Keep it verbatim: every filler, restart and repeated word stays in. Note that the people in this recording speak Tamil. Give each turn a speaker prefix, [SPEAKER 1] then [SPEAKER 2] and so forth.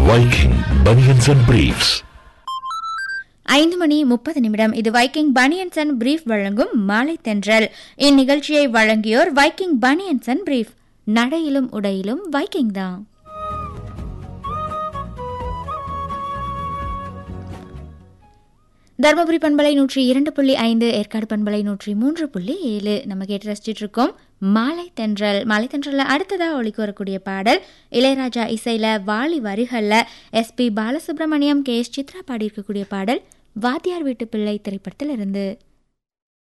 [SPEAKER 1] Viking Bunions and Briefs.
[SPEAKER 2] ஐந்து மணி முப்பது நிமிடம். இது வைக்கிங் பனியன்ஸ் அண்ட் பிரீஃப் வழங்கும் மாலை தென்றல். இந்நிகழ்ச்சியை வழங்கியோர் வைக்கிங் பனியன்ஸ் அண்ட் பிரீஃப். நடையிலும் உடையிலும் வைக்கிங் தான். தர்மபுரி பண்பலை நூற்றி இரண்டு புள்ளி ஐந்து, ஏற்காடு பண்பலை நூற்றி மூன்று புள்ளி ஏழு. நம்ம கேட்டு ரசிச்சுட்டு இருக்கோம் மாலை தென்றல். மாலை தென்றல்ல அடுத்ததா ஒலிக்கு வரக்கூடிய பாடல் இளையராஜா இசையில வாலி வரிகள்ல SP Balasubramaniam, K S Chitra பாடியிருக்கக்கூடிய பாடல் வாத்தியார் வீட்டு பிள்ளை திரைப்படத்தில் இருந்து.